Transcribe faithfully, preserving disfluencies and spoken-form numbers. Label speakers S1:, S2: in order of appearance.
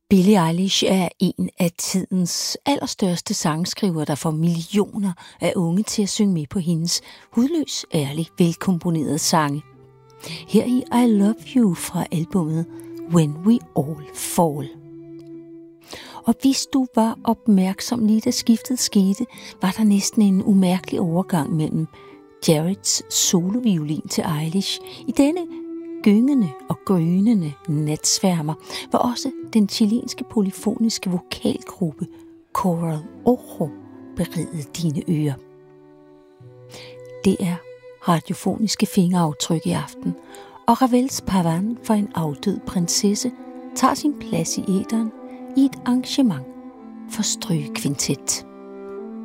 S1: Billie Eilish er en af tidens allerstørste sangskrivere, der får millioner af unge til at synge med på hendes hudløs, ærlig, velkomponerede sange. Her i I Love You fra albumet When We All Fall. Og hvis du var opmærksom lige da skiftet skete, var der næsten en umærkelig overgang mellem Jareds soloviolin til Eilish. I denne gyngende og grynende natsværmer var også den chilenske polyfoniske vokalgruppe Coral Ojo beriget dine ører. Det er radiofoniske fingeraftryk i aften, og Ravels Pavan for en afdød prinsesse tager sin plads i æteren i et arrangement for strygekvintet.